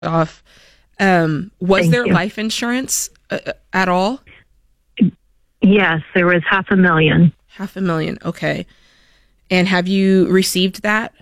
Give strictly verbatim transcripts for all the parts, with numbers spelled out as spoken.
off. Um, was Thank there you. life insurance uh, at all? Yes, there was half a million. Half a million. Okay. And have you received that?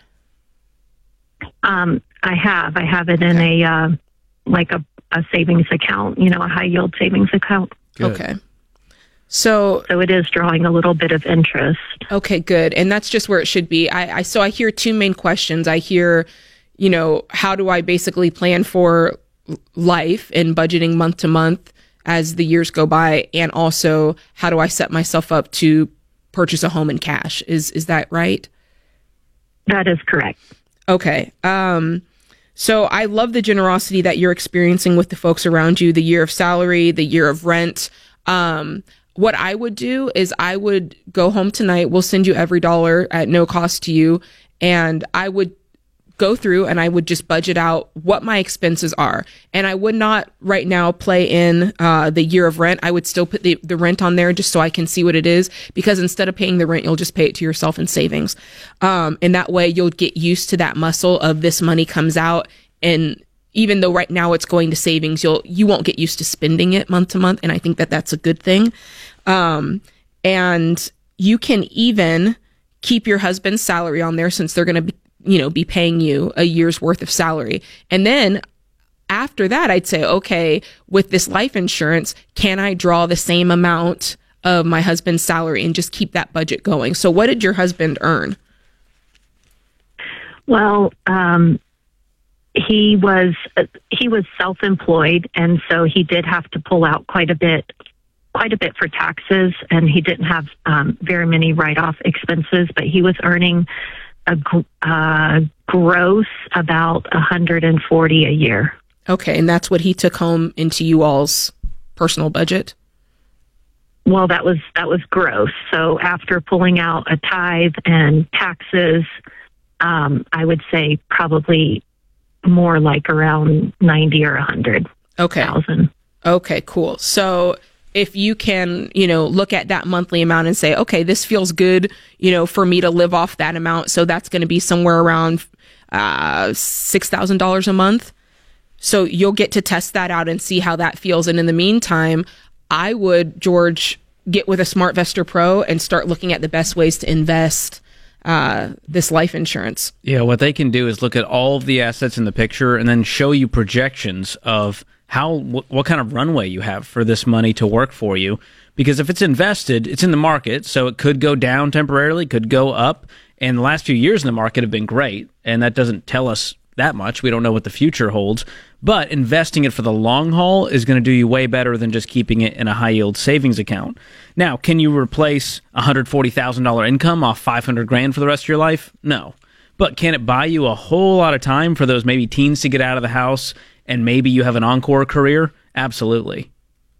Um, I have. I have it in Okay. a uh, like a, a savings account, you know, a high yield savings account. Good. Okay. So, So it is drawing a little bit of interest. okay, good. And that's just where it should be. I, I so I hear two main questions. I hear, you know, how do I basically plan for life and budgeting month to month as the years go by, and also how do I set myself up to purchase a home in cash? Is is that right? That is correct. Okay. Um, so I love the generosity that you're experiencing with the folks around you, the year of salary, the year of rent. Um, what I would do is I would go home tonight. We'll send you every dollar at no cost to you. And I would go through and I would just budget out what my expenses are. And I would not right now play in uh, the year of rent. I would still put the, the rent on there just so I can see what it is, because instead of paying the rent, you'll just pay it to yourself in savings. Um, and that way you'll get used to that muscle of this money comes out. And even though right now it's going to savings, you'll, you won't get used to spending it month to month. And I think that that's a good thing. Um, and you can even keep your husband's salary on there, since they're going to be, you know, be paying you a year's worth of salary. And then after that, I'd say, okay, with this life insurance, can I draw the same amount of my husband's salary and just keep that budget going? So what did your husband earn? Well, um, he was uh, he was self-employed, and so he did have to pull out quite a bit, quite a bit for taxes, and he didn't have um, very many write-off expenses. But he was earning a gr- uh, gross about one hundred forty a year. Okay, and that's what he took home into you all's personal budget? Well, that was that was gross. So after pulling out a tithe and taxes, um, I would say probably more like around ninety or a hundred Okay. thousand. Okay, cool. So if you can, you know, look at that monthly amount and say, okay, this feels good, you know, for me to live off that amount. So that's going to be somewhere around uh, six thousand dollars a month. So you'll get to test that out and see how that feels. And in the meantime, I would, George, get with a SmartVestor Pro and start looking at the best ways to invest uh, this life insurance. Yeah, what they can do is look at all of the assets in the picture and then show you projections of how wh- what kind of runway you have for this money to work for you. Because if it's invested, it's in the market, so it could go down temporarily, could go up. And the last few years in the market have been great, and that doesn't tell us that much. We don't know what the future holds. But investing it for the long haul is going to do you way better than just keeping it in a high-yield savings account. Now, can you replace a one hundred forty thousand dollars income off five hundred grand for the rest of your life? No. But can it buy you a whole lot of time for those maybe teens to get out of the house, and maybe you have an encore career? Absolutely.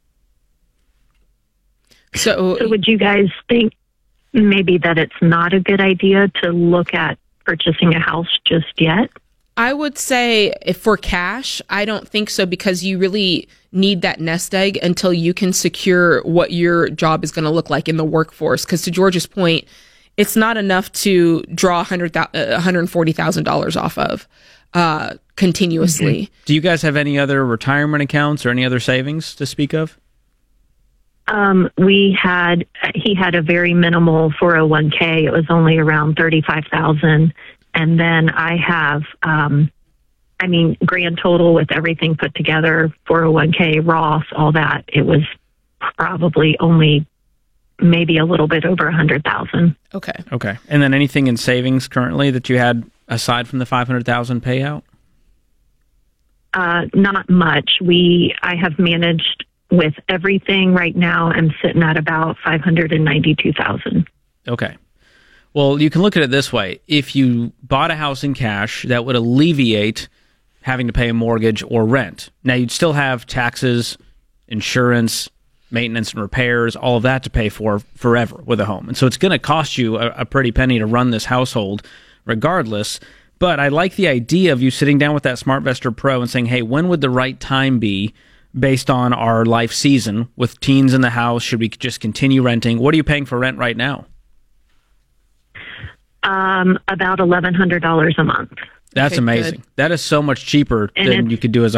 So, So would you guys think maybe that it's not a good idea to look at purchasing a house just yet? I would say if for cash, I don't think so, because you really need that nest egg until you can secure what your job is going to look like in the workforce. Because to George's point, it's not enough to draw one hundred thousand dollars, one hundred forty thousand dollars off of uh, continuously. Mm-hmm. Do you guys have any other retirement accounts or any other savings to speak of? Um, we had, he had a very minimal four oh one k. It was only around thirty-five thousand. And then I have, um, I mean, grand total with everything put together, four oh one k, Roth, all that, it was probably only maybe a little bit over one hundred thousand. Okay. Okay. And then anything in savings currently that you had aside from the five hundred thousand payout? Uh, not much. We, I have managed with everything right now. I'm sitting at about five hundred ninety-two thousand. Okay. Well, you can look at it this way. If you bought a house in cash, that would alleviate having to pay a mortgage or rent. Now, you'd still have taxes, insurance, maintenance and repairs, all of that to pay for forever with a home. And so it's going to cost you a, a pretty penny to run this household regardless. But I like the idea of you sitting down with that SmartVestor Pro and saying, hey, when would the right time be based on our life season with teens in the house? Should we just continue renting? What are you paying for rent right now? Um, about eleven hundred dollars a month. That's Okay, amazing. good. That is so much cheaper And than it's- you could do as a